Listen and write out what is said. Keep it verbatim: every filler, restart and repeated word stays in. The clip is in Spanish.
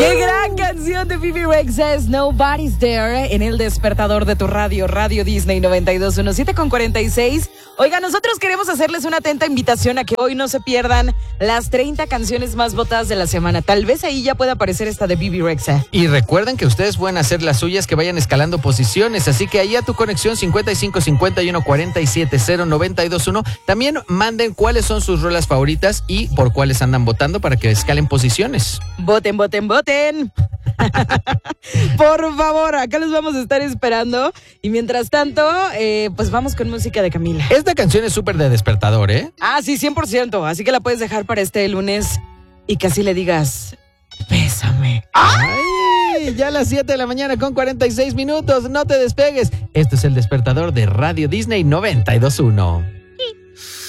¡Qué gran canción de Bebe Rexha! Nobody's There en el despertador de tu radio, Radio Disney noventa y dos punto uno, siete con cuarenta y seis. Oiga, nosotros queremos hacerles una atenta invitación a que hoy no se pierdan las treinta canciones más votadas de la semana. Tal vez ahí ya pueda aparecer esta de Bebe Rexha. Y recuerden que ustedes pueden hacer las suyas que vayan escalando posiciones, así que ahí a tu conexión cincuenta y cinco cincuenta y uno cuarenta y siete cero noventa y dos uno también manden cuáles son sus rolas favoritas y por cuáles andan votando para que escalen posiciones. Voten, voten, voten. Por favor, acá los vamos a estar esperando. Y mientras tanto, eh, pues vamos con música de Camila. Esta canción es súper de despertador, ¿eh? Ah, sí, cien por ciento. Así que la puedes dejar para este lunes y que así le digas, bésame. ¡Ay! Ya a las siete de la mañana con cuarenta y seis minutos. No te despegues. Esto es el despertador de Radio Disney noventa y dos punto uno.